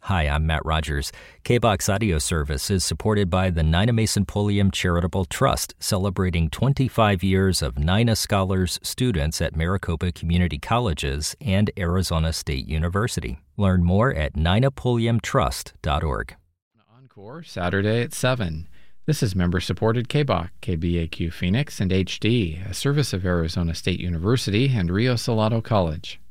Hi, I'm Matt Rogers. KBOX audio service is supported by the Nina Mason Pulliam Charitable Trust, celebrating 25 years of Nina Scholars students at Maricopa Community Colleges and Arizona State University. Learn more at ninapulliamtrust.org. Encore Saturday at 7. This is member-supported KBOC, KBAQ Phoenix, and HD, a service of Arizona State University and Rio Salado College.